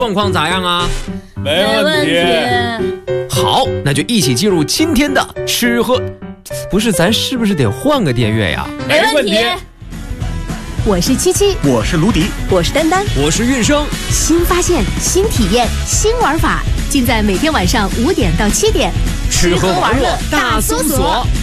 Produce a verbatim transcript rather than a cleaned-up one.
状况咋样啊？ 没问题。 好，那就一起进入今天的吃喝。不是，咱是不是得换个电乐呀？ 没问题。 我是七七， 我是卢迪， 我是丹丹， 我是韵生。 新发现，新体验，新玩法，尽在每天晚上五点到七点， 吃喝玩乐大搜索。